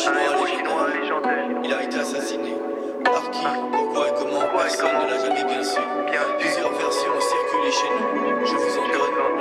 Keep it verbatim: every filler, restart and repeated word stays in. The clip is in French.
chinois légendaire. Il a été assassiné. Par qui, pourquoi et comment, personne ne l'a jamais